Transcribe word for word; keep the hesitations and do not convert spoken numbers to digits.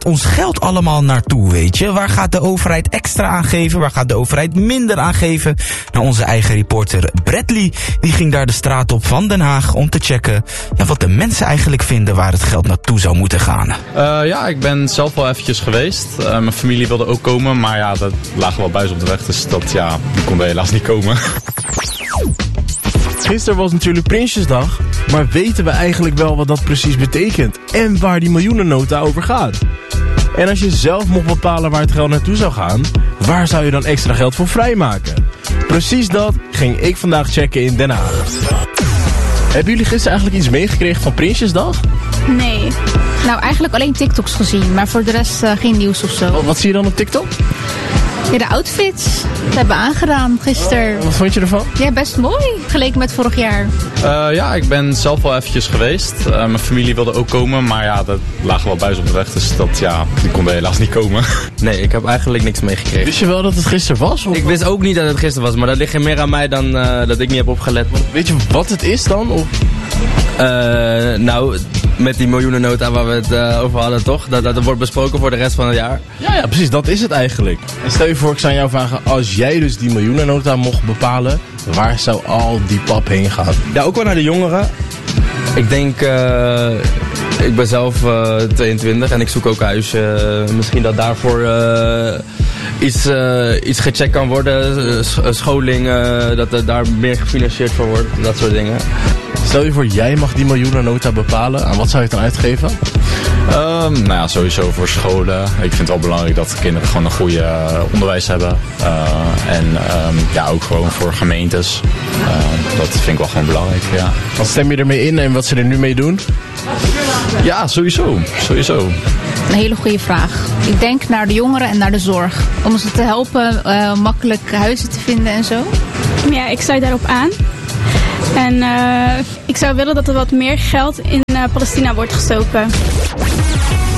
ons geld allemaal naartoe, weet je? Waar gaat de overheid extra aan geven? Waar gaat de overheid minder aan geven? Nou, onze eigen reporter Bradley, die ging daar de straat op van Den Haag om te checken ja, wat de mensen eigenlijk vinden waar het geld naartoe zou moeten gaan. Uh, ja, ik ben zelf wel eventjes geweest. Uh, mijn familie wilde ook komen, maar ja, dat lagen wel buis op de weg, dus dat, ja, die konden helaas niet komen. Gisteren was natuurlijk Prinsjesdag, maar weten we eigenlijk wel wat dat precies betekent en waar die miljoenennota over gaat? En als je zelf mocht bepalen waar het geld naartoe zou gaan, waar zou je dan extra geld voor vrijmaken? Precies dat ging ik vandaag checken in Den Haag. Hebben jullie gisteren eigenlijk iets meegekregen van Prinsjesdag? Nee. Nou, eigenlijk alleen TikToks gezien, maar voor de rest uh, geen nieuws of zo. Wat, wat zie je dan op TikTok? Ja, de outfits. Dat hebben we aangedaan gisteren. Uh, wat vond je ervan? Ja, best mooi. Geleken met vorig jaar. Uh, ja, ik ben zelf wel eventjes geweest. Uh, mijn familie wilde ook komen, maar ja, dat lagen wel buis op de weg, dus dat, ja, die konden helaas niet komen. Nee, ik heb eigenlijk niks meegekregen. Wist je wel dat het gisteren was? Of? Ik wist ook niet dat het gisteren was, maar dat ligt meer aan mij dan uh, dat ik niet heb opgelet. Weet je wat het is dan? Of? Uh, nou, met die miljoenennota waar we het uh, over hadden, toch? Dat, dat wordt besproken voor de rest van het jaar. Ja, ja, precies, dat is het eigenlijk. En stel je voor, ik zou jou vragen, als jij dus die miljoenennota mocht bepalen, waar zou al die pap heen gaan? Ja, ook wel naar de jongeren. Ik denk, uh, ik ben zelf uh, tweeëntwintig en ik zoek ook huis. Uh, misschien dat daarvoor uh, iets, uh, iets gecheckt kan worden. Uh, scholing, uh, dat er daar meer gefinancierd voor wordt. Dat soort dingen. Stel je voor, jij mag die miljoenennota bepalen. Aan wat zou je het dan uitgeven? Um, nou ja, sowieso voor scholen. Ik vind het wel belangrijk dat kinderen gewoon een goede uh, onderwijs hebben. Uh, en um, ja, ook gewoon voor gemeentes. Uh, dat vind ik wel gewoon belangrijk, ja. Wat stem je ermee in en wat ze er nu mee doen? Ja, sowieso. Sowieso. Een hele goede vraag. Ik denk naar de jongeren en naar de zorg. Om ze te helpen uh, makkelijk huizen te vinden en zo. Ja, ik sluit daarop aan. En uh, ik zou willen dat er wat meer geld in uh, Palestina wordt gestoken.